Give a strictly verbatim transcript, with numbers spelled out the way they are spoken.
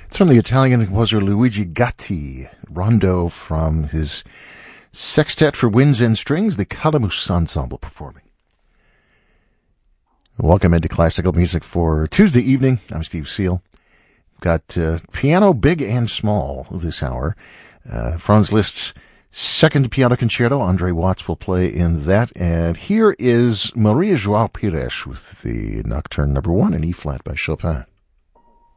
It's from the Italian composer Luigi Gatti, rondo from his Sextet for Winds and Strings, the Calamus Ensemble performing. Welcome into classical music for Tuesday evening. I'm Steve Seal. Got uh, piano big and small this hour. Uh, Franz Liszt's second piano concerto. Andre Watts will play in that. And here is Maria João Pires with the Nocturne number one in E-flat by Chopin.